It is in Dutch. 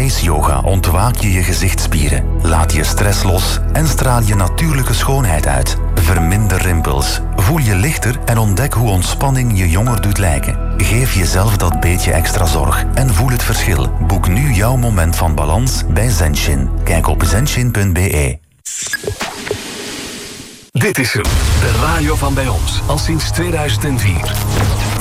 Face Yoga ontwaak je je gezichtsspieren, laat je stress los en straal je natuurlijke schoonheid uit. Verminder rimpels, voel je lichter en ontdek hoe ontspanning je jonger doet lijken. Geef jezelf dat beetje extra zorg en voel het verschil. Boek nu jouw moment van balans bij Zenshin. Kijk op zenshin.be. Dit is hem, de radio van bij ons, al sinds 2004.